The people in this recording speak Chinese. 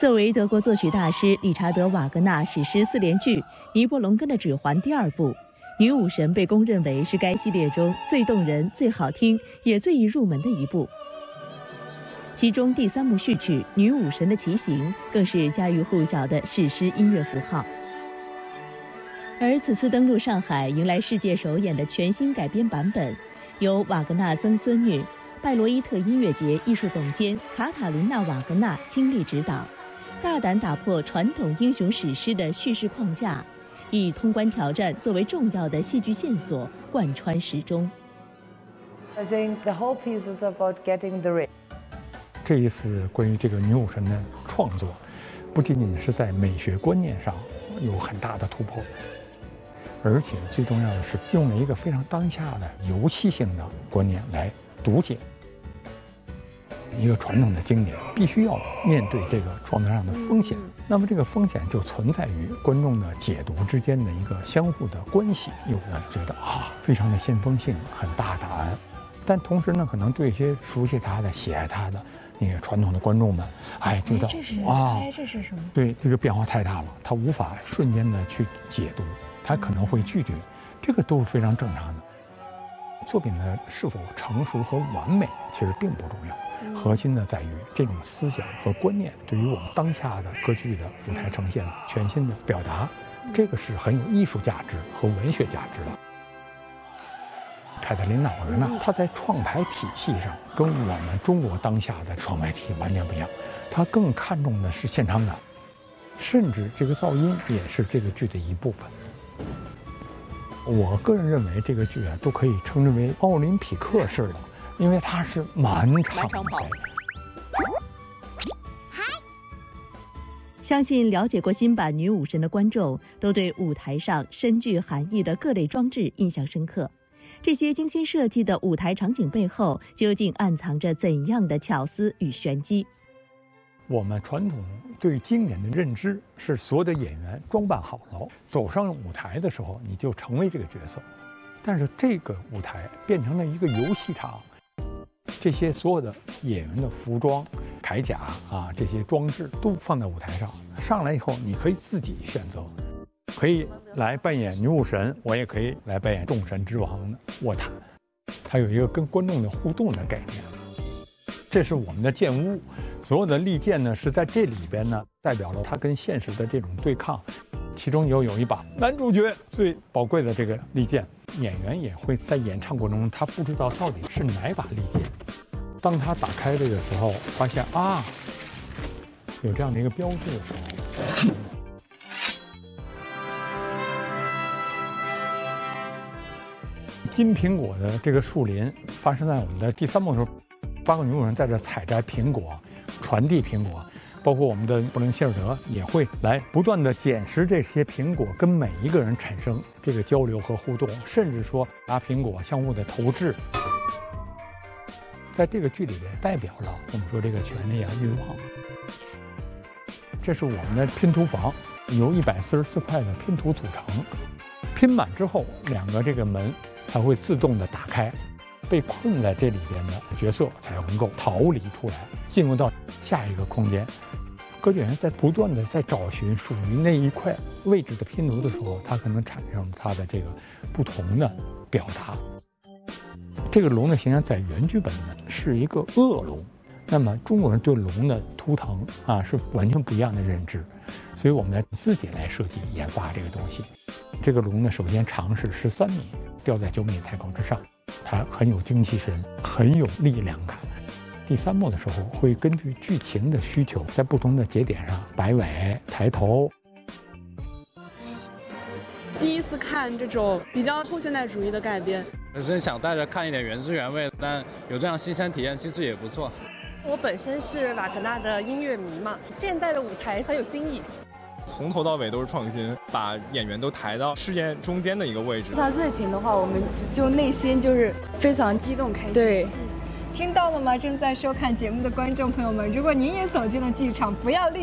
作为德国作曲大师理查德·瓦格纳史诗4连剧《尼伯龙根的指环》第2部，《女武神》被公认为是该系列中最动人、最好听也最易入门的一部。其中第3幕序曲《女武神的骑行》更是家喻户晓的史诗音乐符号。而此次登陆上海，迎来世界首演的全新改编版本，由瓦格纳曾孙女、拜罗伊特音乐节艺术总监卡塔琳娜·瓦格纳亲力指导，大胆打破传统英雄史诗的叙事框架，以通关挑战作为重要的戏剧线索，贯穿始终。 I think the whole piece is about getting the ring. 这一次关于这个女武神的创作，不仅仅是在美学观念上有很大的突破，而且最重要的是用了一个非常当下的游戏性的观念来读解一个传统的经典，必须要面对这个创作上的风险。那么这个风险就存在于观众的解读之间的一个相互的关系，有人觉得非常的先锋性，很大胆，但同时呢，可能对一些熟悉他的、喜爱他的那个传统的观众们，觉得这是什么？ 对，这个变化太大了，他无法瞬间的去解读，他可能会拒绝，这个都是非常正常的。作品的是否成熟和完美，其实并不重要，核心的在于这种思想和观念对于我们当下的歌剧的舞台呈现全新的表达，这个是很有艺术价值和文学价值的。凯特琳娜·瓦格纳，她在创排体系上跟我们中国当下的创排体系完全不一样，她更看重的是现场感，甚至这个噪音也是这个剧的一部分。我个人认为这个剧都可以称之为奥林匹克式的，因为它是满场跑。 相信了解过新版《女武神》的观众，都对舞台上深具含义的各类装置印象深刻。这些精心设计的舞台场景背后，究竟暗藏着怎样的巧思与玄机？ 我们传统对经典的认知是，所有的演员装扮好了，走上舞台的时候，你就成为这个角色。但是这个舞台变成了一个游戏场，这些所有的演员的服装、铠甲这些装置都放在舞台上，上来以后，你可以自己选择。可以来扮演女武神，我也可以来扮演众神之王的卧榻，它有一个跟观众的互动的概念。这是我们的剑屋，所有的利剑呢是在这里边呢，代表了它跟现实的这种对抗。其中有一把男主角最宝贵的这个利剑，演员也会在演唱过程中，他不知道到底是哪把利剑。当他打开这个时候，发现有这样的一个标志的时候。金苹果的这个树林发生在我们的第3幕的时候，8个女武神在这采摘苹果，传递苹果，包括我们的布伦希尔德也会来不断的捡拾这些苹果，跟每一个人产生这个交流和互动，甚至说拿苹果相互的投掷。在这个剧里边，代表了我们说这个权力欲望。这是我们的拼图房，由144块的拼图组成，拼满之后，2个这个门它会自动的打开，被困在这里边的角色才能够逃离出来，进入到下一个空间。歌剧演员在不断的在找寻属于那一块位置的拼图的时候，它可能产生它的这个不同的表达。这个龙的形象在原剧本呢是一个恶龙，那么中国人对龙的图腾是完全不一样的认知，所以我们自己来设计研发这个东西。这个龙呢，首先长是13米，吊在9米太空之上，它很有精气神，很有力量感。第3幕的时候，会根据剧情的需求，在不同的节点上摆尾、抬头。 第一次看这种比较后现代主义的改编， 本身想带着看一点原汁原味，但有这样新鲜体验，其实也不错。 我本身是瓦格纳的音乐迷嘛，现代的舞台很有新意。 从头到尾都是创新，把演员都抬到事件中间的一个位置。 他热情的话，我们就内心就是非常激动开心。对， 听到了吗？正在收看节目的观众朋友们，如果您也走进了剧场，不要吝